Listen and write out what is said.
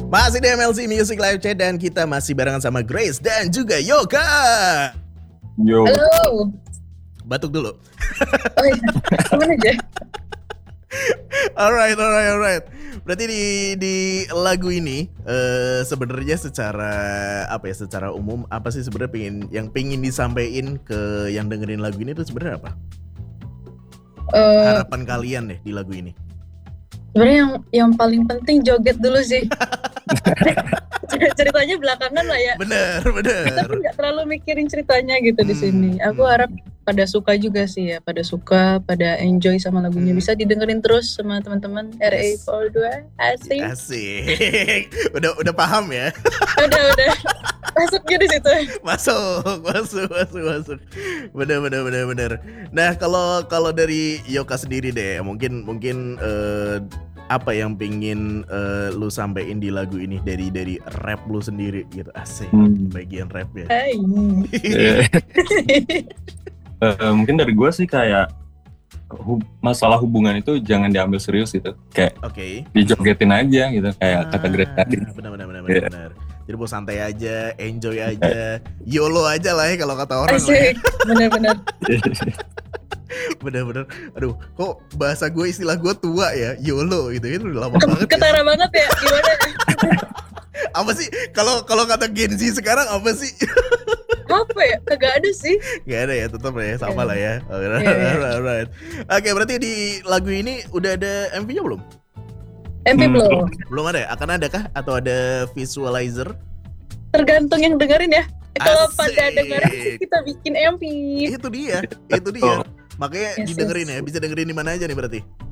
Masih di MLC Music Live Chat dan kita masih barengan sama Grace dan juga Yoga. Yo. Halo. Batuk dulu. Oh iya, kemana aja? Alright. Berarti di lagu ini sebenarnya secara umum apa sih sebenarnya yang pingin disampaikan ke yang dengerin lagu ini tuh sebenarnya apa? Harapan kalian deh di lagu ini. Sebenarnya yang paling penting joget dulu sih. Ceritanya belakangan lah ya. Bener. Kita pun nggak terlalu mikirin ceritanya gitu di sini. Aku harap pada suka juga sih ya, pada enjoy sama lagunya. Bisa didengerin terus sama teman-teman RA Vol 2. Asik. Udah paham ya? Udah. Masuknya di situ. Masuk. Bener. Nah, kalau dari Yoka sendiri deh, mungkin apa yang pingin lu sampein di lagu ini dari rap lu sendiri gitu. Asik. Bagian rap ya. Mungkin dari gue sih kayak masalah hubungan itu jangan diambil serius gitu, kayak dijogetin aja gitu, kayak kata Grace tadi. Benar. Jadi mau santai aja, enjoy aja, YOLO aja lah ya kalau kata orang. Asik, benar. Bener. Aduh, kok bahasa gue, istilah gue tua ya, YOLO gitu, itu udah lama banget. Ketara banget ya, gimana? Apa sih? Kalau kata Gen Z sekarang apa sih? Apa ya? Kagak ada sih. Gak ada ya, tetap ya, sama lah ya. Alright. Oke, berarti di lagu ini udah ada MV-nya belum? MV belum. Belum ada ya? Akan ada kah? Atau ada visualizer? Tergantung yang dengerin ya. Kalau pada dengerin kita bikin MV. Itu dia. Makanya didengerin ya. Bisa dengerin di mana aja nih berarti?